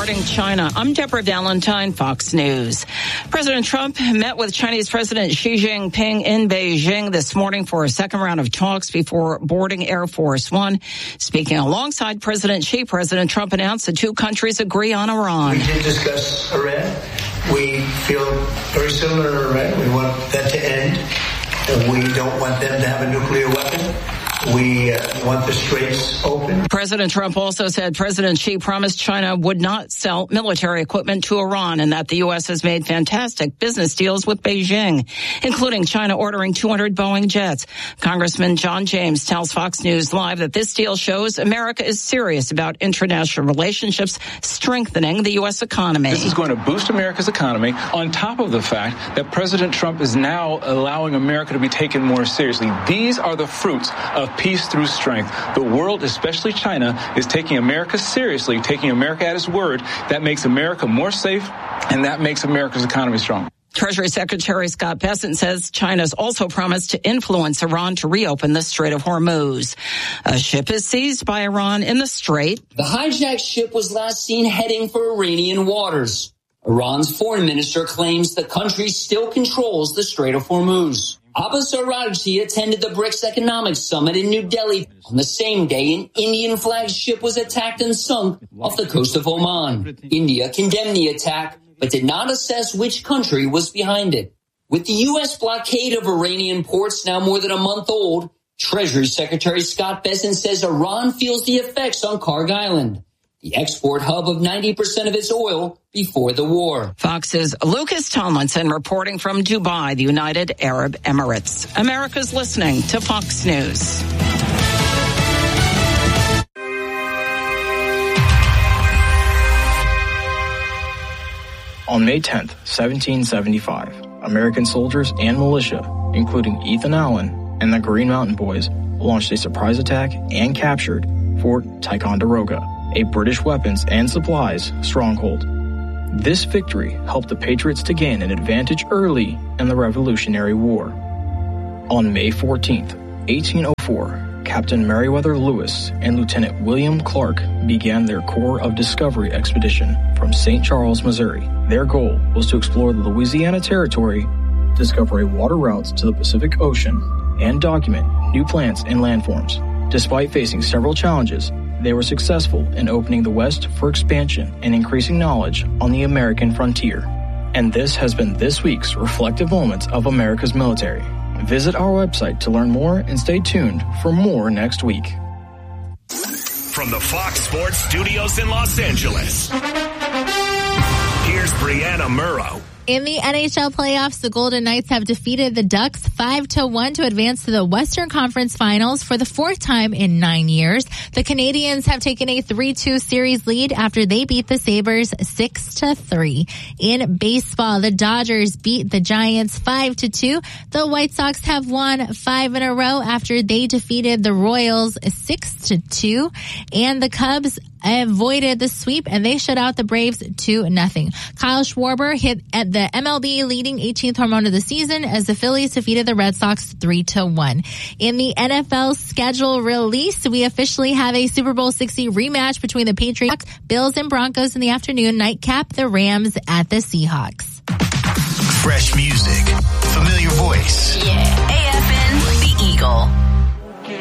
regarding China. I'm Deborah Valentine, Fox News. President Trump met with Chinese President Xi Jinping in Beijing this morning for a second round of talks before boarding Air Force One. Speaking alongside President Xi, President Trump announced the two countries agree on Iran. We did discuss Iran. We feel very similar to Iran. We want that to end. We don't want them to have a nuclear weapon. We want the straits open. President Trump also said President Xi promised China would not sell military equipment to Iran and that the U.S. has made fantastic business deals with Beijing, including China ordering 200 Boeing jets. Congressman John James tells Fox News Live that this deal shows America is serious about international relationships, strengthening the U.S. economy. This is going to boost America's economy on top of the fact that President Trump is now allowing America to be taken more seriously. These are the fruits of peace through strength. The world, especially China, is taking America seriously, taking America at its word. That makes America more safe, and that makes America's economy strong. Treasury Secretary Scott Bessent says China's also promised to influence Iran to reopen the Strait of Hormuz. A ship is seized by Iran in the Strait. The hijacked ship was last seen heading for Iranian waters. Iran's foreign minister claims the country still controls the Strait of Hormuz. Abbas Araghchi attended the BRICS Economic Summit in New Delhi. On the same day, an Indian flagged ship was attacked and sunk off the coast of Oman. India condemned the attack, but did not assess which country was behind it. With the U.S. blockade of Iranian ports now more than a month old, Treasury Secretary Scott Bessent says Iran feels the effects on Kharg Island, the export hub of 90% of its oil before the war. Fox's Lucas Tomlinson reporting from Dubai, the United Arab Emirates. America's listening to Fox News. On May 10th, 1775, American soldiers and militia, including Ethan Allen and the Green Mountain Boys, launched a surprise attack and captured Fort Ticonderoga, a British weapons and supplies stronghold. This victory helped the Patriots to gain an advantage early in the Revolutionary War. On May 14th, 1804, Captain Meriwether Lewis and Lieutenant William Clark began their Corps of Discovery expedition from St. Charles, Missouri. Their goal was to explore the Louisiana Territory, discover water routes to the Pacific Ocean, and document new plants and landforms. Despite facing several challenges, they were successful in opening the West for expansion and increasing knowledge on the American frontier. And this has been this week's Reflective Moments of America's Military. Visit our website to learn more and stay tuned for more next week. From the Fox Sports Studios in Los Angeles, here's Brianna Murrow. In the NHL playoffs, the Golden Knights have defeated the Ducks 5-1 to advance to the Western Conference Finals for the fourth time in 9 years. The Canadiens have taken a 3-2 series lead after they beat the Sabres 6-3. In baseball, the Dodgers beat the Giants 5-2. The White Sox have won 5 in a row after they defeated the Royals 6-2. And the Cubs avoided the sweep and they shut out the Braves 2-0. Kyle Schwarber hit at the MLB leading 18th home run of the season as the Phillies defeated the Red Sox 3-1. In the NFL schedule release, we officially have a Super Bowl 60 rematch between the Patriots, Bills, and Broncos in the afternoon. Nightcap, the Rams at the Seahawks. Fresh music, familiar voice. Yeah, AFN, the Eagle.